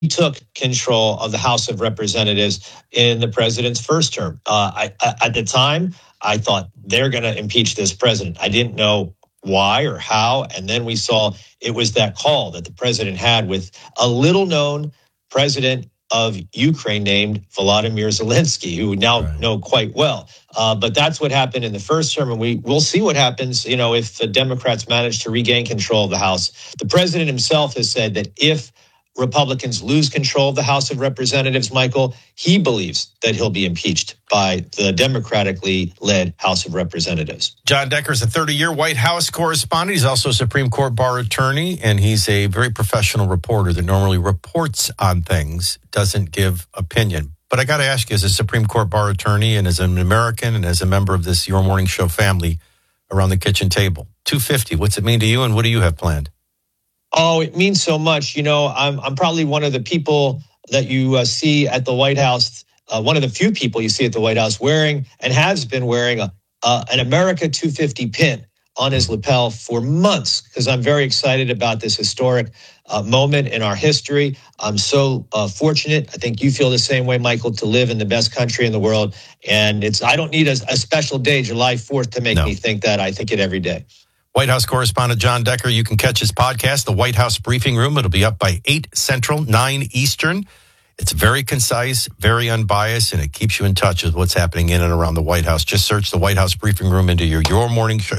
took control of the House of Representatives in the president's first term. At the time, I thought they're going to impeach this president. I didn't know why or how. And then we saw it was that call that the president had with a little known president of Ukraine named Volodymyr Zelensky, who we now know quite well. But that's what happened in the first term. And we'll see what happens, if the Democrats manage to regain control of the House. The president himself has said that if Republicans lose control of the House of Representatives, Michael, he believes that he'll be impeached by the democratically led House of Representatives. John Decker is a 30-year White House correspondent. He's also a Supreme Court bar attorney, and he's a very professional reporter that normally reports on things, doesn't give opinion. But I got to ask you, as a Supreme Court bar attorney and as an American and as a member of this Your Morning Show family around the kitchen table, 250, what's it mean to you and what do you have planned? Oh, it means so much. I'm probably one of the people that you see at the White House, one of the few people you see at the White House wearing and has been wearing an America 250 pin on his lapel for months, because I'm very excited about this historic moment in our history. I'm so fortunate. I think you feel the same way, Michael, to live in the best country in the world. And I don't need a special day, July 4th, to make me think that. I think it every day. White House correspondent John Decker, you can catch his podcast, The White House Briefing Room. It'll be up by 8 Central, 9 Eastern. It's very concise, very unbiased, and it keeps you in touch with what's happening in and around the White House. Just search the White House Briefing Room into your morning show,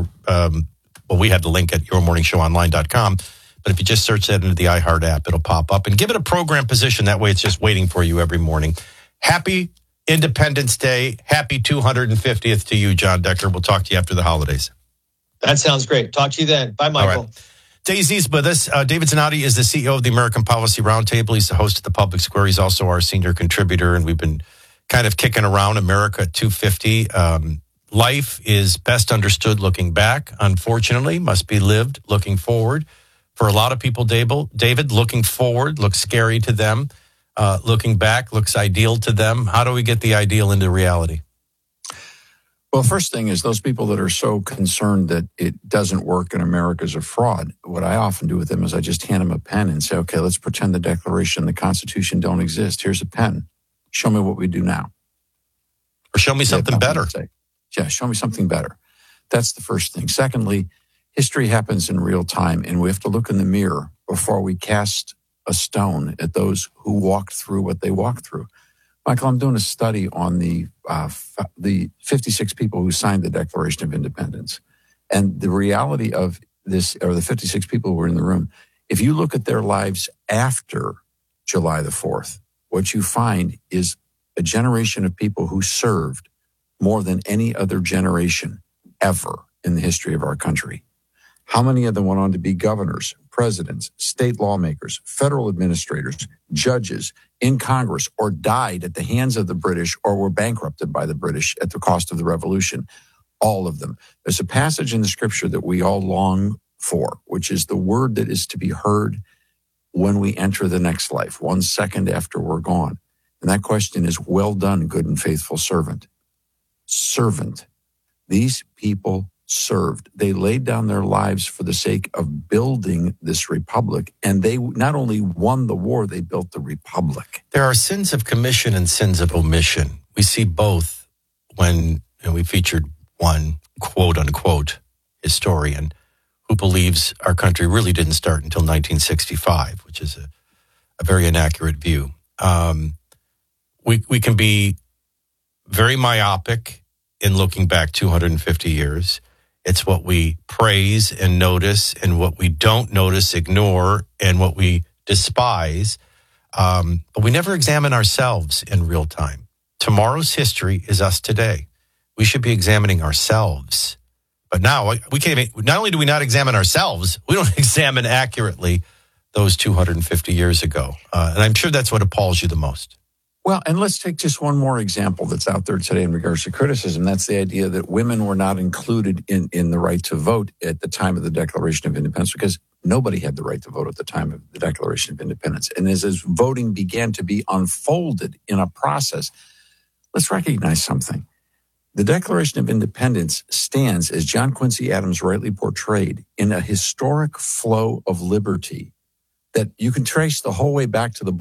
we have the link at yourmorningshowonline.com. But if you just search that into the iHeart app, it'll pop up and give it a program position. That way it's just waiting for you every morning. Happy Independence Day. Happy 250th to you, John Decker. We'll talk to you after the holidays. That sounds great. Talk to you then. Bye, Michael. Right. Daisy's with us. David Zanotti is the CEO of the American Policy Roundtable. He's the host of the Public Square. He's also our senior contributor, and we've been kind of kicking around America 250. Life is best understood looking back, unfortunately, must be lived looking forward. For a lot of people, David, looking forward looks scary to them. Looking back looks ideal to them. How do we get the ideal into reality? Well, first thing is those people that are so concerned that it doesn't work and America's a fraud, what I often do with them is I just hand them a pen and say, okay, let's pretend the Declaration and the Constitution don't exist. Here's a pen. Show me what we do now. Or show me something better. Yeah, show me something better. That's the first thing. Secondly, history happens in real time, and we have to look in the mirror before we cast a stone at those who walked through what they walked through. Michael, I'm doing a study on the 56 people who signed the Declaration of Independence. And the reality of this, or the 56 people who were in the room, if you look at their lives after July the 4th, what you find is a generation of people who served more than any other generation ever in the history of our country. How many of them went on to be governors, presidents, state lawmakers, federal administrators, judges in Congress, or died at the hands of the British or were bankrupted by the British at the cost of the Revolution? All of them. There's a passage in the scripture that we all long for, which is the word that is to be heard when we enter the next life, 1 second after we're gone. And that question is, well done, good and faithful servant. Servant. These people served. They laid down their lives for the sake of building this republic. And they not only won the war, they built the republic. There are sins of commission and sins of omission. We see both when we featured one quote unquote historian who believes our country really didn't start until 1965, which is a very inaccurate view. We can be very myopic in looking back 250 years. It's what we praise and notice, and what we don't notice, ignore, and what we despise. But we never examine ourselves in real time. Tomorrow's history is us today. We should be examining ourselves. But now we can't even, not only do we not examine ourselves, we don't examine accurately those 250 years ago. And I'm sure that's what appalls you the most. Well, and let's take just one more example that's out there today in regards to criticism. That's the idea that women were not included in the right to vote at the time of the Declaration of Independence, because nobody had the right to vote at the time of the Declaration of Independence. And as voting began to be unfolded in a process, let's recognize something. The Declaration of Independence stands, as John Quincy Adams rightly portrayed, in a historic flow of liberty that you can trace the whole way back to the